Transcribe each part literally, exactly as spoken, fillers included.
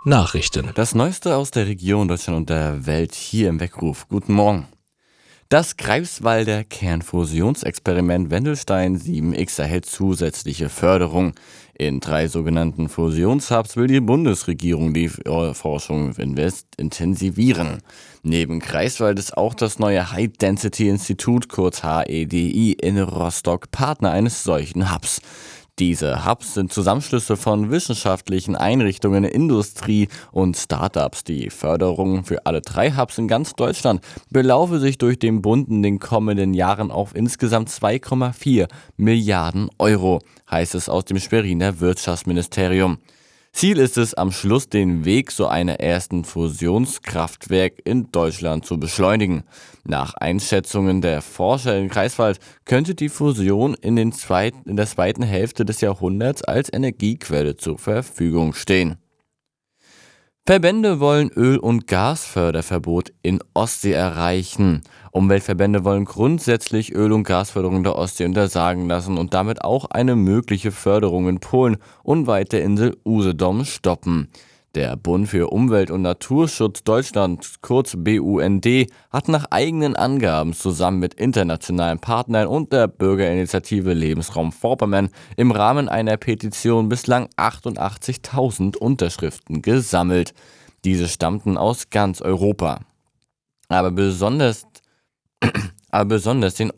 Nachrichten. Das Neueste aus der Region Deutschland und der Welt hier im Weckruf. Guten Morgen. Das Greifswalder Kernfusionsexperiment Wendelstein sieben X erhält zusätzliche Förderung. In drei sogenannten Fusionshubs will die Bundesregierung die äh, Forschung invest intensivieren. Neben Greifswald ist auch das neue High Density Institut, kurz H E D I, in Rostock Partner eines solchen Hubs. Diese Hubs sind Zusammenschlüsse von wissenschaftlichen Einrichtungen, Industrie und Startups. Die Förderung für alle drei Hubs in ganz Deutschland belaufe sich durch den Bund in den kommenden Jahren auf insgesamt zwei Komma vier Milliarden Euro, heißt es aus dem Schweriner Wirtschaftsministerium. Ziel ist es, am Schluss den Weg zu einem ersten Fusionskraftwerk in Deutschland zu beschleunigen. Nach Einschätzungen der Forscher in Greifswald könnte die Fusion in, den zweiten, in der zweiten Hälfte des Jahrhunderts als Energiequelle zur Verfügung stehen. Verbände wollen Öl- und Gasförderverbot in Ostsee erreichen. Umweltverbände wollen grundsätzlich Öl- und Gasförderung der Ostsee untersagen lassen und damit auch eine mögliche Förderung in Polen unweit der Insel Usedom stoppen. Der Bund für Umwelt- und Naturschutz Deutschland, kurz B U N D, hat nach eigenen Angaben zusammen mit internationalen Partnern und der Bürgerinitiative Lebensraum Vorpommern im Rahmen einer Petition bislang achtundachtzigtausend Unterschriften gesammelt. Diese stammten aus ganz Europa. Aber besonders, aber besonders den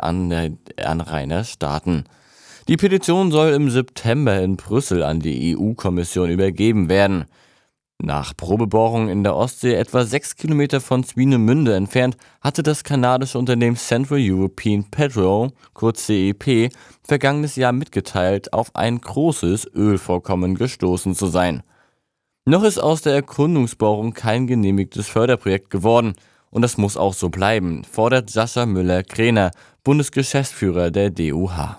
Ostsee-Anrainerstaaten. Die Petition soll im September in Brüssel an die E U-Kommission übergeben werden. Nach Probebohrungen in der Ostsee, etwa sechs Kilometer von Swinemünde entfernt, hatte das kanadische Unternehmen Central European Petrol, kurz C E P, vergangenes Jahr mitgeteilt, auf ein großes Ölvorkommen gestoßen zu sein. Noch ist aus der Erkundungsbohrung kein genehmigtes Förderprojekt geworden. Und das muss auch so bleiben, fordert Sascha Müller-Kräner, Bundesgeschäftsführer der D U H.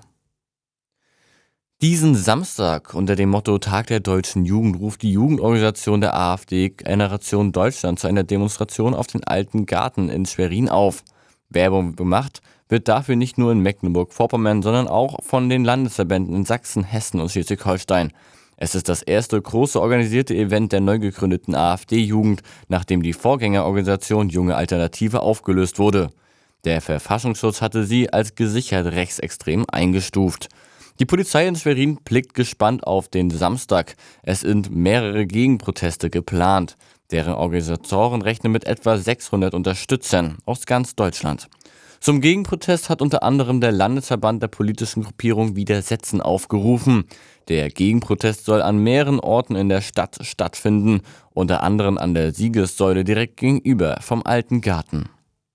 Diesen Samstag unter dem Motto Tag der deutschen Jugend ruft die Jugendorganisation der AfD Generation Deutschland zu einer Demonstration auf den Alten Garten in Schwerin auf. Werbung gemacht wird dafür nicht nur in Mecklenburg-Vorpommern, sondern auch von den Landesverbänden in Sachsen, Hessen und Schleswig-Holstein. Es ist das erste große organisierte Event der neu gegründeten AfD-Jugend, nachdem die Vorgängerorganisation Junge Alternative aufgelöst wurde. Der Verfassungsschutz hatte sie als gesichert rechtsextrem eingestuft. Die Polizei in Schwerin blickt gespannt auf den Samstag. Es sind mehrere Gegenproteste geplant. Deren Organisatoren rechnen mit etwa sechshundert Unterstützern aus ganz Deutschland. Zum Gegenprotest hat unter anderem der Landesverband der politischen Gruppierung Widersetzen aufgerufen. Der Gegenprotest soll an mehreren Orten in der Stadt stattfinden, unter anderem an der Siegessäule direkt gegenüber vom Alten Garten.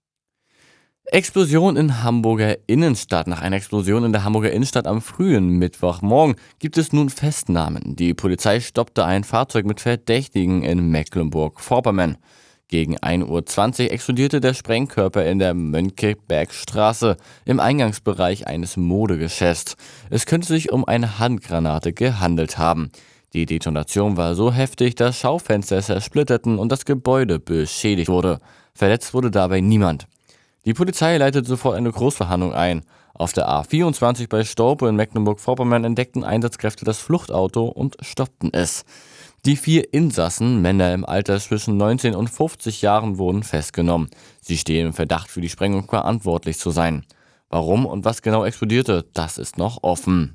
Explosion in Hamburger Innenstadt. Nach einer Explosion in der Hamburger Innenstadt am frühen Mittwochmorgen gibt es nun Festnahmen. Die Polizei stoppte ein Fahrzeug mit Verdächtigen in Mecklenburg-Vorpommern. Gegen ein Uhr zwanzig explodierte der Sprengkörper in der Mönckebergstraße im Eingangsbereich eines Modegeschäfts. Es könnte sich um eine Handgranate gehandelt haben. Die Detonation war so heftig, dass Schaufenster zersplitterten und das Gebäude beschädigt wurde. Verletzt wurde dabei niemand. Die Polizei leitet sofort eine Großverhandlung ein. Auf der A vierundzwanzig bei Stolpe in Mecklenburg-Vorpommern entdeckten Einsatzkräfte das Fluchtauto und stoppten es. Die vier Insassen, Männer im Alter zwischen neunzehn und fünfzig Jahren, wurden festgenommen. Sie stehen im Verdacht, für die Sprengung verantwortlich zu sein. Warum und was genau explodierte, das ist noch offen.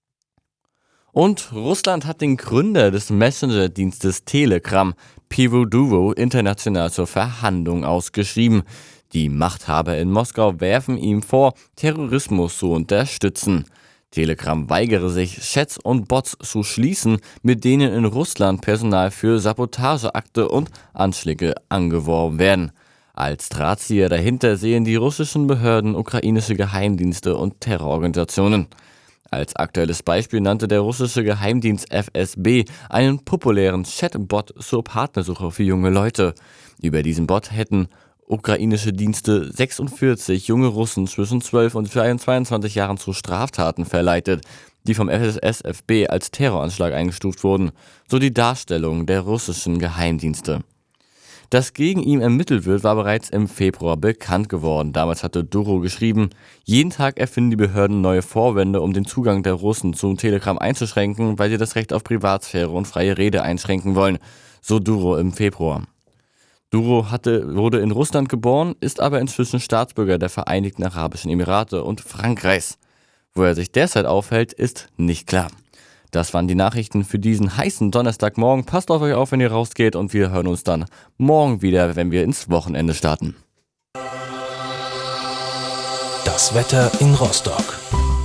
Und Russland hat den Gründer des Messenger-Dienstes Telegram, Pivoduvo, international zur Verhandlung ausgeschrieben. Die Machthaber in Moskau werfen ihm vor, Terrorismus zu unterstützen. Telegram weigere sich, Chats und Bots zu schließen, mit denen in Russland Personal für Sabotageakte und Anschläge angeworben werden. Als Drahtzieher dahinter sehen die russischen Behörden ukrainische Geheimdienste und Terrororganisationen. Als aktuelles Beispiel nannte der russische Geheimdienst F S B einen populären Chatbot zur Partnersuche für junge Leute. Über diesen Bot hätten ukrainische Dienste sechsundvierzig junge Russen zwischen zwölf und zweiundzwanzig Jahren zu Straftaten verleitet, die vom S F B als Terroranschlag eingestuft wurden, so die Darstellung der russischen Geheimdienste. Dass gegen ihn ermittelt wird, war bereits im Februar bekannt geworden. Damals hatte Duro geschrieben, jeden Tag erfinden die Behörden neue Vorwände, um den Zugang der Russen zum Telegram einzuschränken, weil sie das Recht auf Privatsphäre und freie Rede einschränken wollen. so Duro im Februar. Duro hatte, wurde in Russland geboren, ist aber inzwischen Staatsbürger der Vereinigten Arabischen Emirate und Frankreichs. Wo er sich derzeit aufhält, ist nicht klar. Das waren die Nachrichten für diesen heißen Donnerstagmorgen. Passt auf euch auf, wenn ihr rausgeht, und wir hören uns dann morgen wieder, wenn wir ins Wochenende starten. Das Wetter in Rostock.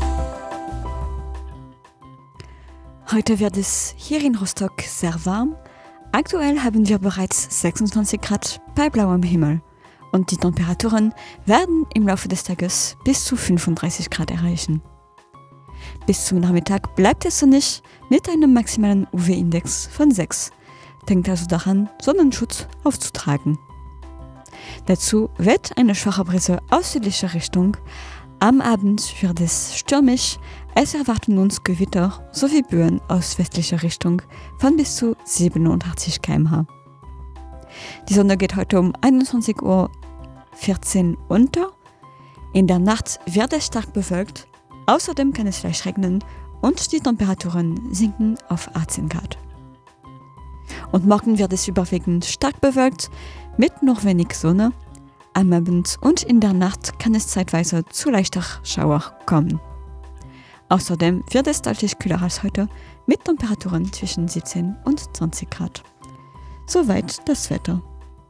Heute wird es hier in Rostock sehr warm. Aktuell haben wir bereits sechsundzwanzig Grad bei blauem Himmel und die Temperaturen werden im Laufe des Tages bis zu fünfunddreißig Grad erreichen. Bis zum Nachmittag bleibt es sonnig mit einem maximalen U V-Index von sechs. Denkt also daran, Sonnenschutz aufzutragen. Dazu weht eine schwache Brise aus südlicher Richtung. Am Abend wird es stürmisch. Es erwarten uns Gewitter sowie Böen aus westlicher Richtung von bis zu siebenundachtzig Kilometer pro Stunde. Die Sonne geht heute um einundzwanzig Uhr vierzehn unter. In der Nacht wird es stark bewölkt. Außerdem kann es leicht regnen und die Temperaturen sinken auf achtzehn Grad. Und morgen wird es überwiegend stark bewölkt mit noch wenig Sonne. Am Abend und in der Nacht kann es zeitweise zu leichter Schauer kommen. Außerdem wird es deutlich kühler als heute mit Temperaturen zwischen siebzehn und zwanzig Grad. Soweit das Wetter.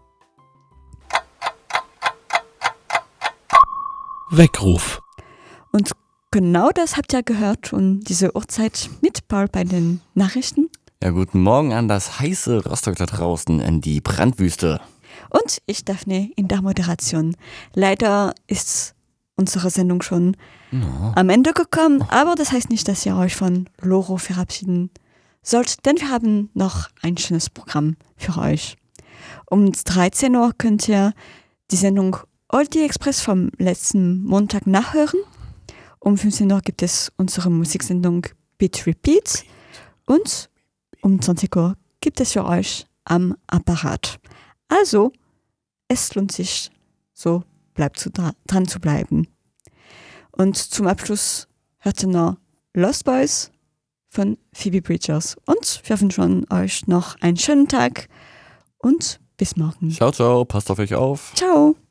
Weckruf. Und genau das habt ihr gehört um diese Uhrzeit mit Paul bei den Nachrichten. Ja, guten Morgen an das heiße Rostock da draußen in die Brandwüste. Und ich, Daphne, in der Moderation. Leider ist unsere Sendung schon Ja. am Ende gekommen, aber das heißt nicht, dass ihr euch von Loro verabschieden sollt, denn wir haben noch ein schönes Programm für euch. Um dreizehn Uhr könnt ihr die Sendung Oldie Express vom letzten Montag nachhören. Um fünfzehn Uhr gibt es unsere Musiksendung Beat Repeat und um zwanzig Uhr gibt es für euch Am Apparat. Also, es lohnt sich, so bleibt zu dra- dran zu bleiben. Und zum Abschluss hört ihr noch Lost Boys von Phoebe Bridgers. Und wir wünschen euch noch einen schönen Tag und bis morgen. Ciao, ciao, passt auf euch auf. Ciao!